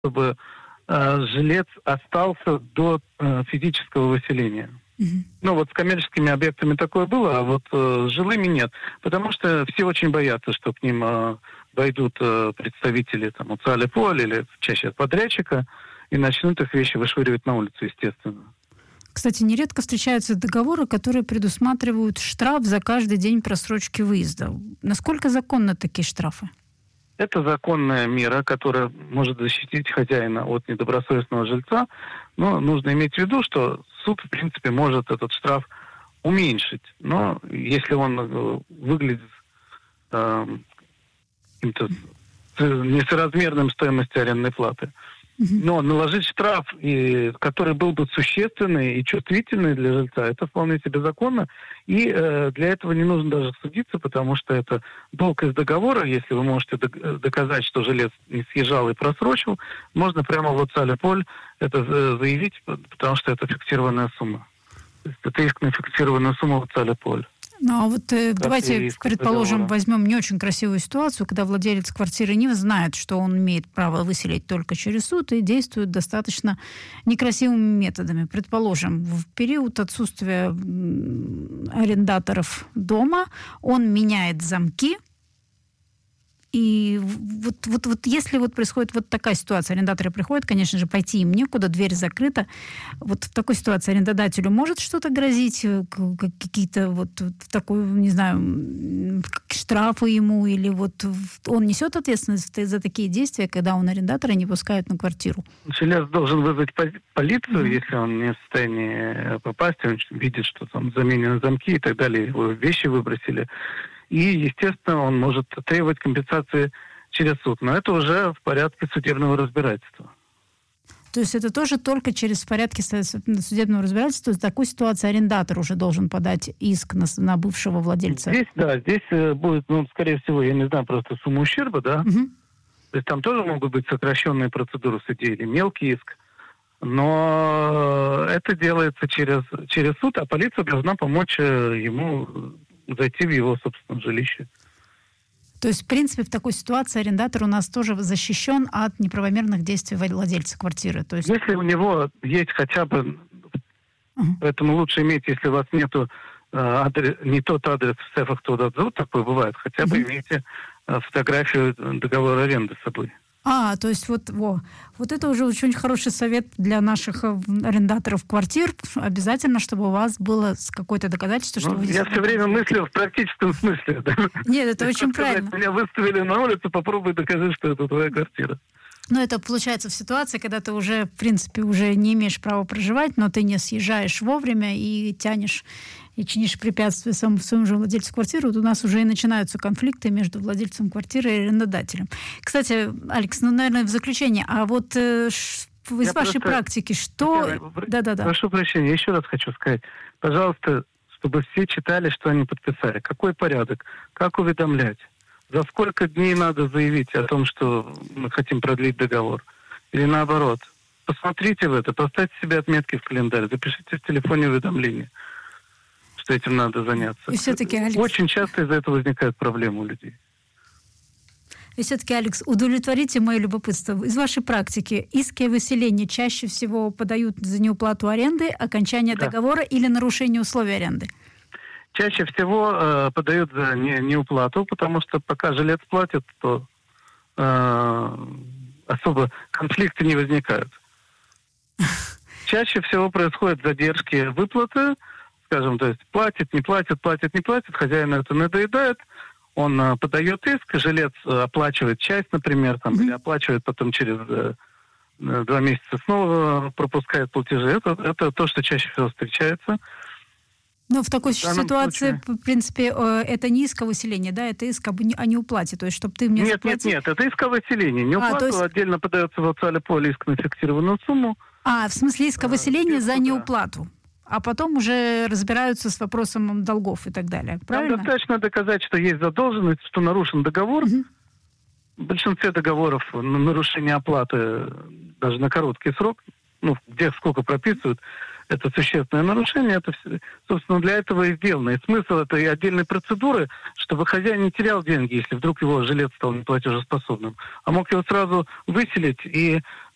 чтобы жилец остался до физического выселения. Ну, вот с коммерческими объектами такое было, а вот с жилыми нет. Потому что все очень боятся, что к ним войдут представители там, УЦА-Липоль или чаще подрядчика и начнут их вещи вышвыривать на улицу, естественно. Кстати, нередко встречаются договоры, которые предусматривают штраф за каждый день просрочки выезда. Насколько законны такие штрафы? Это законная мера, которая может защитить хозяина от недобросовестного жильца. Но нужно иметь в виду, что суд, в принципе, может этот штраф уменьшить. Но если он выглядит каким-то несоразмерным стоимости арендной платы. Но наложить штраф, который был бы существенный и чувствительный для жильца, это вполне себе законно. И для этого не нужно даже судиться, потому что это долг из договора. Если вы можете доказать, что жилец не съезжал и просрочил, можно прямо в УЦА-Липоль это заявить, потому что это фиксированная сумма. То есть это иск на фиксированную сумму в УЦА-Липоль. Ну, а вот давайте, предположим, возьмем не очень красивую ситуацию, когда владелец квартиры не знает, что он имеет право выселить только через суд и действует достаточно некрасивыми методами. Предположим, в период отсутствия арендаторов дома он меняет замки. И вот если вот происходит вот такая ситуация, арендаторы приходят, конечно же, пойти им некуда, дверь закрыта. Вот в такой ситуации арендодателю может что-то грозить, какие-то вот такой, не знаю, штрафы ему, или вот он несет ответственность за такие действия, когда он арендатора не пускает на квартиру? Жилец должен вызвать полицию, если он не в состоянии попасть, он видит, что там заменены замки и так далее, его вещи выбросили. И, естественно, он может требовать компенсации через суд. Но это уже в порядке судебного разбирательства. То есть это тоже только через порядке судебного разбирательства? В такой ситуации арендатор уже должен подать иск на бывшего владельца? Здесь будет, скорее всего, я не знаю, просто сумма ущерба, да? То есть там тоже могут быть сокращенные процедуры в суде или мелкий иск. Но это делается через суд, а полиция должна помочь ему зайти в его, собственно, жилище. То есть, в принципе, в такой ситуации арендатор у нас тоже защищен от неправомерных действий владельца квартиры. То есть... Если у него есть хотя бы... Поэтому лучше иметь, если у вас нету не тот адрес в СЭФах, то отзовут, такое бывает, хотя бы имейте фотографию договора аренды с собой. То есть вот это уже очень хороший совет для наших арендаторов квартир. Обязательно, чтобы у вас было какое-то доказательство, что вы... Я все время мыслю в практическом смысле. Да? Нет, это очень правильно. Меня выставили на улицу, попробуй докажи, что это твоя квартира. Но это получается в ситуации, когда ты уже, в принципе, уже не имеешь права проживать, но ты не съезжаешь вовремя и тянешь и чинишь препятствия своему же владельцу квартиры. Вот у нас уже и начинаются конфликты между владельцем квартиры и арендодателем. Кстати, Алекс, наверное, в заключение, а вот из вашей практики что... Да-да-да. Прошу прощения, еще раз хочу сказать. Пожалуйста, чтобы все читали, что они подписали. Какой порядок? Как уведомлять? За сколько дней надо заявить о том, что мы хотим продлить договор? Или наоборот? Посмотрите в это, поставьте себе отметки в календарь, запишите в телефоне уведомления, что этим надо заняться. И все-таки, Алекс... Очень часто из-за этого возникают проблемы у людей. И все-таки, Алекс, удовлетворите мое любопытство. Из вашей практики иски о выселении чаще всего подают за неуплату аренды, окончание договора или нарушение условий аренды? Чаще всего подают за неуплату, потому что пока жилец платит, то особо конфликты не возникают. Чаще всего происходят задержки выплаты, скажем, то есть платит, не платит, хозяин это надоедает, он подает иск, жилец оплачивает часть, например, или оплачивает потом через 2 месяца снова пропускает платежи. Это то, что чаще всего встречается. Но в такой ситуации, в принципе, это не иск о выселении, да, это иск о неуплате, то есть, чтобы ты мне заплатил... Нет, это иск о выселении. Неуплату отдельно подается в УЦА-Липоль иск на фиксированную сумму. В смысле иск о выселении за неуплату, а потом уже разбираются с вопросом долгов и так далее, правильно? Там достаточно доказать, что есть задолженность, что нарушен договор. В большинстве договоров нарушение оплаты даже на короткий срок, где сколько прописывают, это существенное нарушение, это, собственно, для этого и сделано. И смысл этой отдельной процедуры, чтобы хозяин не терял деньги, если вдруг его жилец стал неплатежеспособным, а мог его сразу выселить и